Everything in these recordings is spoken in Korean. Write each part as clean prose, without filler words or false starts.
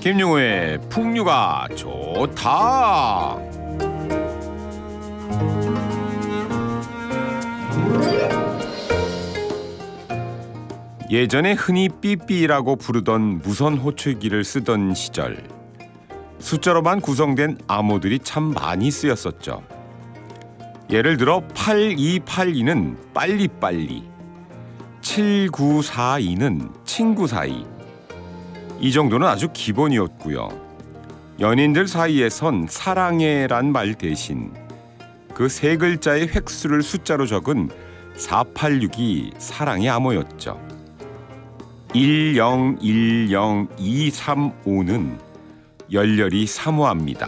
김용우의 풍류가 좋다. 예전에 흔히 삐삐라고 부르던 무선 호출기를 쓰던 시절, 숫자로만 구성된 암호들이 참 많이 쓰였었죠. 예를 들어 8282는 빨리빨리, 7942는 친구 사이. 이 정도는 아주 기본이었고요. 연인들 사이에선 사랑해란 말 대신 그 세 글자의 획수를 숫자로 적은 486이 사랑의 암호였죠. 1010235는 열렬히 사모합니다.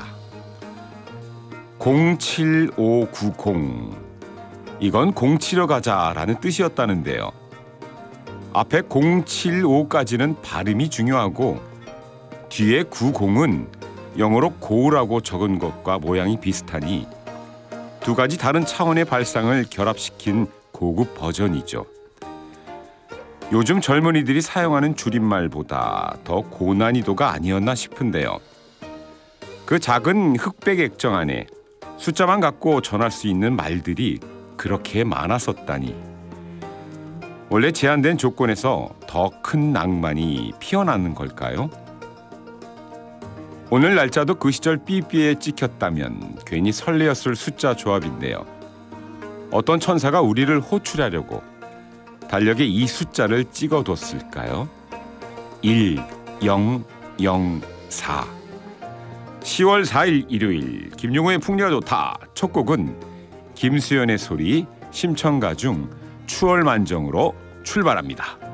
07590, 이건 공치러 가자라는 뜻이었다는데요. 앞에 075까지는 발음이 중요하고 뒤에 90은 영어로 고우라고 적은 것과 모양이 비슷하니 두 가지 다른 차원의 발상을 결합시킨 고급 버전이죠. 요즘 젊은이들이 사용하는 줄임말보다 더 고난이도가 아니었나 싶은데요. 그 작은 흑백 액정 안에 숫자만 갖고 전할 수 있는 말들이 그렇게 많았었다니. 원래 제한된 조건에서 더 큰 낭만이 피어나는 걸까요? 오늘 날짜도 그 시절 삐삐에 찍혔다면 괜히 설레었을 숫자 조합인데요. 어떤 천사가 우리를 호출하려고 달력에 이 숫자를 찍어뒀을까요? 1004. 10월 4일 일요일 김용우의 풍류가 좋다. 첫 곡은 김수연의 소리, 심청가 중 추월만정으로 출발합니다.